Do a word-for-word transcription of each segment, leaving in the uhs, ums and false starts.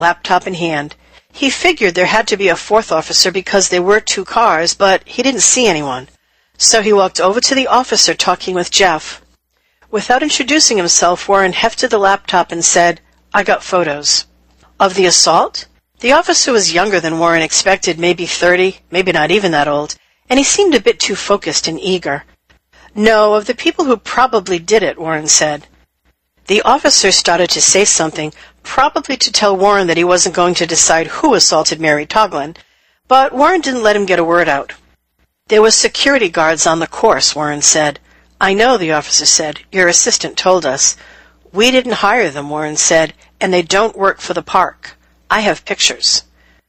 laptop in hand. He figured there had to be a fourth officer because there were two cars, but he didn't see anyone. So he walked over to the officer talking with Jeff. Without introducing himself, Warren hefted the laptop and said, "I got photos." Of the assault? The officer was younger than Warren expected, maybe thirty, maybe not even that old, and he seemed a bit too focused and eager. "No, of the people who probably did it," Warren said. The officer started to say something, probably to tell Warren that he wasn't going to decide who assaulted Mary Toglin, but Warren didn't let him get a word out. "There were security guards on the course," Warren said. "I know," the officer said. "Your assistant told us." "We didn't hire them," Warren said, "and they don't work for the park. I have pictures."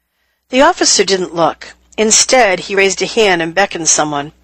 The officer didn't look. Instead, he raised a hand and beckoned someone.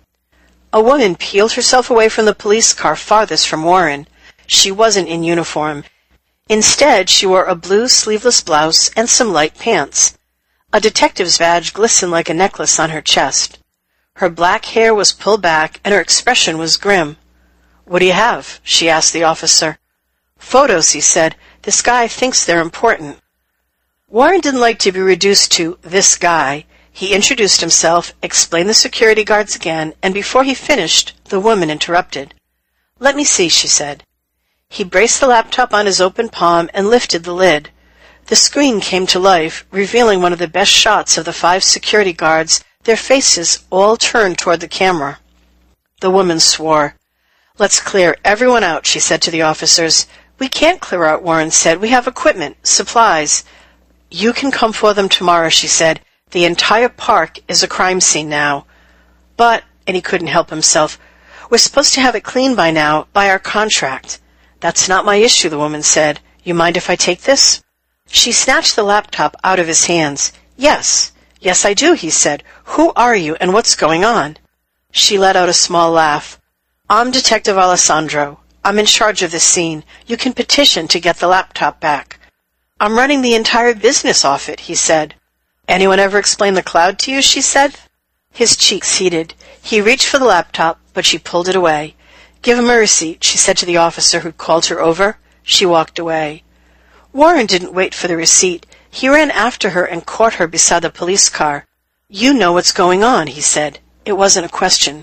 A woman peeled herself away from the police car farthest from Warren. She wasn't in uniform. Instead, she wore a blue sleeveless blouse and some light pants. A detective's badge glistened like a necklace on her chest. Her black hair was pulled back, and her expression was grim. "What do you have?" she asked the officer. "Photos," he said. "This guy thinks they're important." Warren didn't like to be reduced to "this guy." He introduced himself, explained the security guards again, and before he finished, the woman interrupted. "Let me see," she said. He braced the laptop on his open palm and lifted the lid. The screen came to life, revealing one of the best shots of the five security guards, their faces all turned toward the camera. The woman swore. "Let's clear everyone out," she said to the officers. "We can't clear out," Warren said. "We have equipment, supplies." "You can come for them tomorrow," she said. "The entire park is a crime scene now." "But," and he couldn't help himself, "we're supposed to have it clean by now, by our contract." "That's not my issue," the woman said. "You mind if I take this?" She snatched the laptop out of his hands. "Yes, yes I do," he said. "Who are you and what's going on?" She let out a small laugh. "I'm Detective Alessandro. I'm in charge of this scene. You can petition to get the laptop back." "I'm running the entire business off it," he said. "Anyone ever explain the cloud to you?" she said. His cheeks heated. He reached for the laptop, but she pulled it away. "Give him a receipt," she said to the officer who'd called her over. She walked away. Warren didn't wait for the receipt. He ran after her and caught her beside the police car. "You know what's going on," he said. It wasn't a question.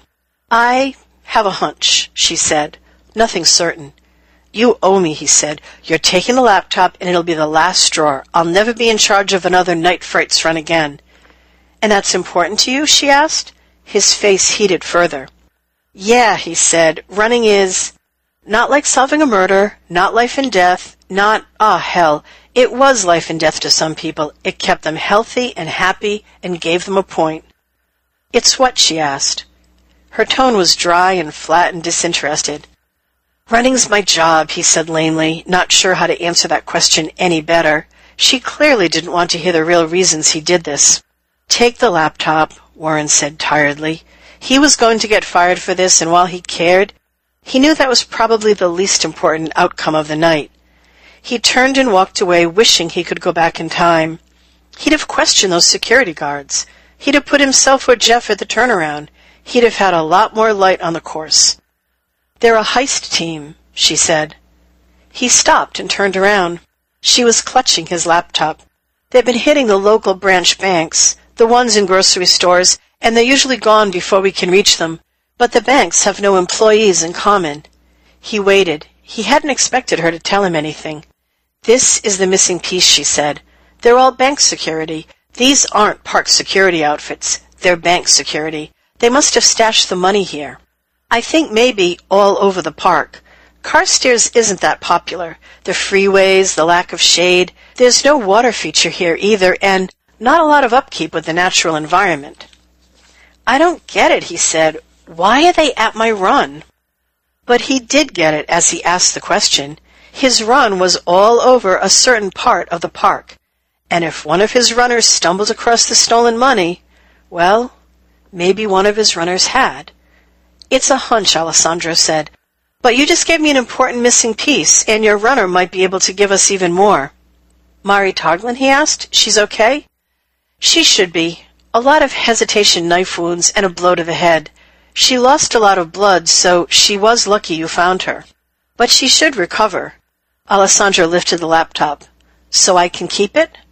"I have a hunch," she said. "Nothing certain." "You owe me," he said. "You're taking the laptop, and it'll be the last straw. I'll never be in charge of another night frights run again." "And that's important to you?" she asked. His face heated further. "Yeah," he said. "Running is not like solving a murder, not life and death, not, ah, hell. It was life and death to some people. It kept them healthy and happy and gave them a point." "It's what?" she asked. Her tone was dry and flat and disinterested. "Running's my job," he said lamely, not sure how to answer that question any better. She clearly didn't want to hear the real reasons he did this. "Take the laptop," Warren said tiredly. He was going to get fired for this, and while he cared, he knew that was probably the least important outcome of the night. He turned and walked away, wishing he could go back in time. He'd have questioned those security guards. He'd have put himself with Jeff at the turnaround. He'd have had a lot more light on the course. "They're a heist team," she said. He stopped and turned around. She was clutching his laptop. They've been hitting the local branch banks, the ones in grocery stores, and they're usually gone before we can reach them. But the banks have no employees in common. He waited. He hadn't expected her to tell him anything. "This is the missing piece," she said. "They're all bank security. These aren't park security outfits. They're bank security. They must have stashed the money here. I think maybe all over the park. Carstairs isn't that popular. The freeways, the lack of shade. There's no water feature here either, and not a lot of upkeep with the natural environment." "I don't get it," he said. "Why are they at my run?" But he did get it as he asked the question. His run was all over a certain part of the park, and if one of his runners stumbled across the stolen money, well, maybe one of his runners had. "It's a hunch," Alessandro said, "but you just gave me an important missing piece, and your runner might be able to give us even more." "Mary Toglin?" he asked. "She's okay?" "She should be. A lot of hesitation knife wounds and a blow to the head. She lost a lot of blood, so she was lucky you found her. But she should recover." Alessandro lifted the laptop. "So I can keep it?"